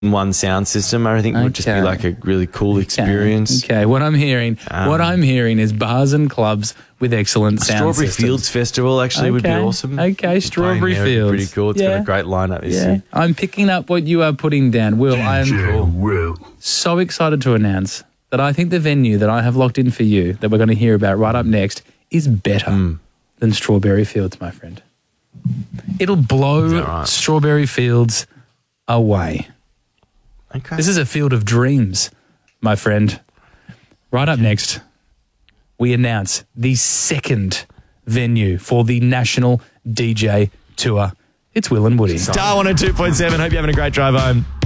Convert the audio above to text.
one sound system. I think it would just be like a really cool experience. Okay, what I'm hearing is bars and clubs with excellent sound Strawberry systems. Fields Festival actually would be awesome. Okay, Strawberry Fields. Pretty cool. It's got a great lineup this year. I'm picking up what you are putting down. Will, I am so excited to announce that I think the venue that I have locked in for you that we're going to hear about right up next is better than Strawberry Fields, my friend. It'll blow Strawberry Fields away. Okay. This is a field of dreams, my friend. Right up next, we announce the second venue for the National DJ Tour. It's Will and Woody. Star 102.7. Hope you're having a great drive home.